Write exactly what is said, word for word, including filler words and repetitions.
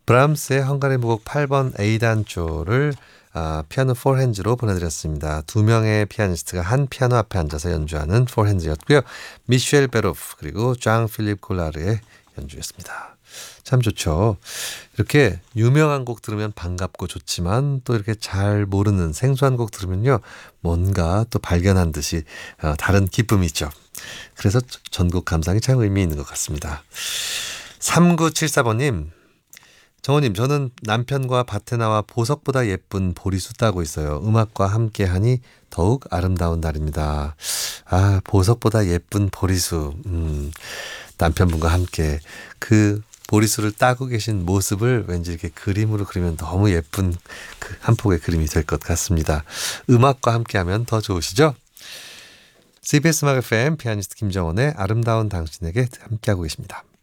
브람스의 헝가리 무곡 팔 번 A단조를 아, 피아노 사 핸즈로 보내드렸습니다. 두 명의 피아니스트가 한 피아노 앞에 앉아서 연주하는 사 핸즈였고요. 미셸 베로프 그리고 장 필립 콜라르의 연주였습니다. 참 좋죠. 이렇게 유명한 곡 들으면 반갑고 좋지만 또 이렇게 잘 모르는 생소한 곡 들으면요. 뭔가 또 발견한 듯이 어, 다른 기쁨이 있죠. 그래서 전곡 감상이 참 의미 있는 것 같습니다. 삼구칠사 번님. 정호님, 저는 남편과 밭에 나와 보석보다 예쁜 보리수 따고 있어요. 음악과 함께하니 더욱 아름다운 날입니다. 아, 보석보다 예쁜 보리수. 음, 남편분과 함께 그 보리수를 따고 계신 모습을 왠지 이렇게 그림으로 그리면 너무 예쁜 그 한 폭의 그림이 될 것 같습니다. 음악과 함께하면 더 좋으시죠? 씨비에스 음악 에프엠 피아니스트 김정원의 아름다운 당신에게 함께하고 계십니다.